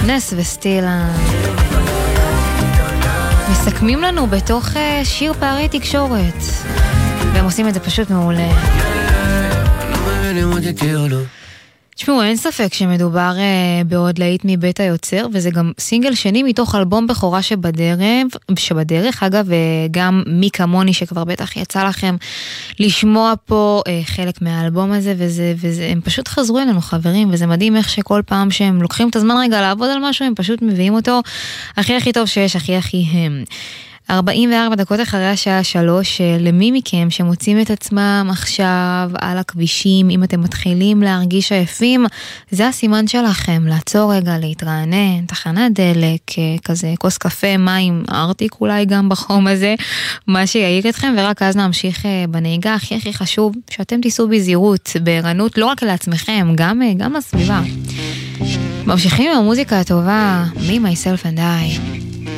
נס וסטילה. מסכמים לנו בתוך שיר פערי תקשורת. והם עושים את זה פשוט מעולה. תשמעו, אין ספק שמדובר בעוד להיט מבית היוצר, וזה גם סינגל שני מתוך אלבום בכורה שבדרך, אגב, וגם מי כמוני שכבר בטח יצא לכם לשמוע פה חלק מהאלבום הזה, הם פשוט חזרו אלינו חברים, וזה מדהים איך שכל פעם שהם לוקחים את הזמן רגע לעבוד על משהו, הם פשוט מביאים אותו הכי טוב שיש, הכי הם. 44 דקות אחרי השעה 3, למי מכם שמוצאים את עצמם עכשיו על הכבישים, אם אתם מתחילים להרגיש עייפים, זה הסימן שלכם, לעצור רגע, להתרענן, תחנת דלק, כזה כוס קפה, מים, ארטיק אולי גם בחום הזה, מה שיעיר אתכם, ורק אז נמשיך בנהיגה. הכי חשוב שאתם תיסעו בזהירות, בערנות, לא רק לעצמכם, גם לסביבה. ממשיכים עם המוזיקה הטובה, Me, Myself and I.